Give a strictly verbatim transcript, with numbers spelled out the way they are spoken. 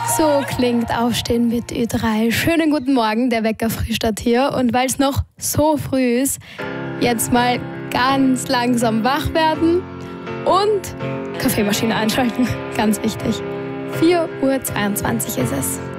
So klingt Aufstehen mit Ö drei. Schönen guten Morgen, der Wecker Fristadt hier. Und weil es noch so früh ist, jetzt mal ganz langsam wach werden und Kaffeemaschine einschalten. Ganz wichtig. vier Uhr zweiundzwanzig ist es.